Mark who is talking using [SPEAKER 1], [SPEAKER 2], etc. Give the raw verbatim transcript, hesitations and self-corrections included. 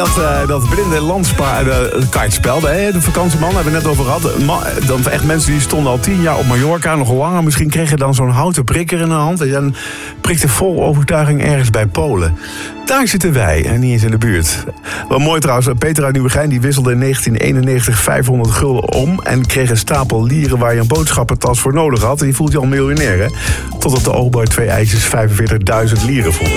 [SPEAKER 1] dat, uh, dat blinde landspa, de kaartspel, de, de vakantieman, hebben we het net over gehad. Ma, dan echt mensen die stonden al tien jaar op Mallorca, nog langer. Misschien kregen dan zo'n houten prikker in de hand. En dan prikte vol overtuiging ergens bij Polen. Daar zitten wij en niet eens in de buurt. Wel mooi trouwens, Peter uit Nieuwegein die wisselde in negentien eenennegentig vijfhonderd gulden om en kreeg een stapel lieren waar je een boodschappentas voor nodig had. En die voelt je al miljonair, hè? Totdat de oogboy twee ijsjes vijfenveertigduizend lieren vond.